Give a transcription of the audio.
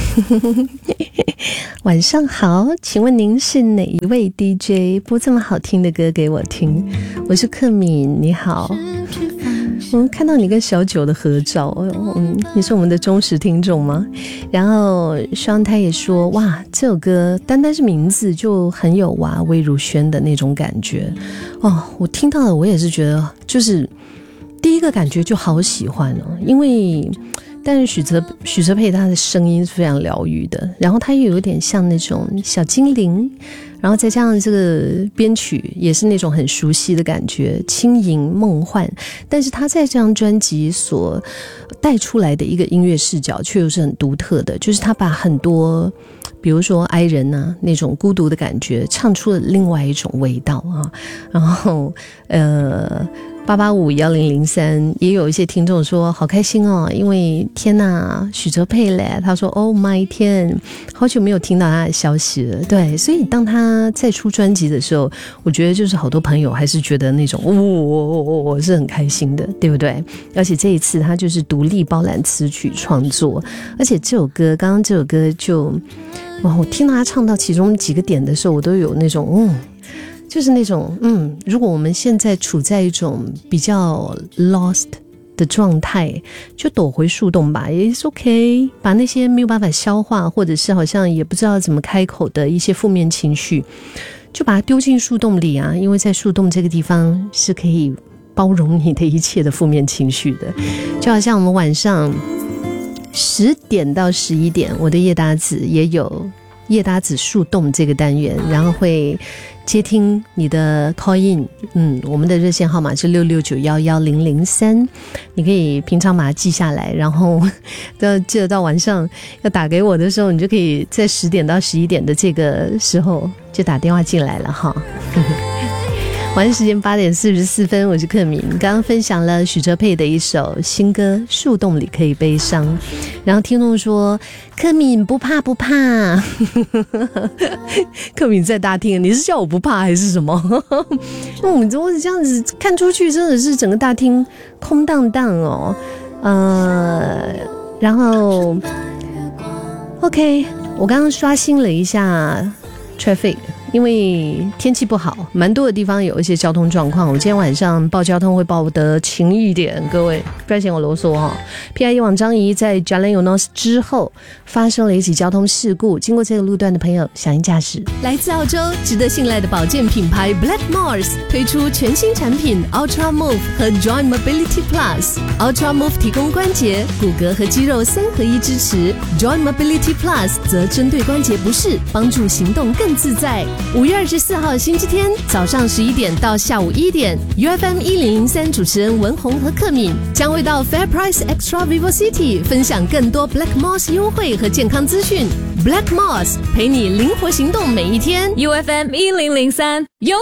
晚上好，请问您是哪一位 DJ 播这么好听的歌给我听？我是克敏，你好。看到你跟小九的合照，你是我们的忠实听众吗？然后双胎也说，哇，这首歌单单是名字就很有魏如萱的那种感觉哦。我听到了，我也是觉得，就是第一个感觉就好喜欢哦，因为但是许哲佩他的声音是非常疗愈的，然后他又有点像那种小精灵，然后再加上这个编曲也是那种很熟悉的感觉，轻盈梦幻，但是他在这张专辑所带出来的一个音乐视角却又是很独特的，就是他把很多比如说哀人啊那种孤独的感觉唱出了另外一种味道啊。然后8851003也有一些听众说好开心哦，因为天哪，许哲佩嘞，他说 Oh my 天，好久没有听到他的消息了。对，所以当他再出专辑的时候，我觉得就是好多朋友还是觉得那种我是很开心的，对不对？而且这一次他就是独立包揽词曲创作，而且这首歌刚刚这首歌就我听到他唱到其中几个点的时候，我都有那种就是那种如果我们现在处在一种比较 lost 的状态，就躲回树洞吧，也是 OK， 把那些没有办法消化或者是好像也不知道怎么开口的一些负面情绪，就把它丢进树洞里啊，因为在树洞这个地方是可以包容你的一切的负面情绪的。就好像我们晚上10点到11点，我的叶达子也有叶达子树洞这个单元，然后会接听你的 call in， 我们的热线号码是669111003，你可以平常把它记下来，然后记得到晚上要打给我的时候，你就可以在10点到11点的这个时候就打电话进来了哈。晚上时间8点44分，我是克敏。刚刚分享了许哲佩的一首新歌《树洞里可以悲伤》，然后听众说克敏不怕不怕克敏在大厅，你是叫我不怕还是什么？我这样子看出去真的是整个大厅空荡荡哦。然后 OK， 我刚刚刷新了一下 traffic，因为天气不好，蛮多的地方有一些交通状况。我今天晚上报交通会报得勤一点，各位不要嫌我啰嗦哈。PIE 往张仪在 Jalan Eunos 之后发生了一起交通事故，经过这个路段的朋友小心驾驶。来自澳洲值得信赖的保健品牌 Black Mars 推出全新产品 Ultra Move 和 Joint Mobility Plus。Ultra Move 提供关节、骨骼和肌肉3合1支持， Joint Mobility Plus 则针对关节不适，帮助行动更自在。5月24号星期天早上11点到下午1点 UFM 1003主持人文宏和克敏将会到 Fair Price Extra Vivo City 分享更多 Black Mars 优惠和健康资讯。 Black Mars 陪你灵活行动每一天。 UFM 1003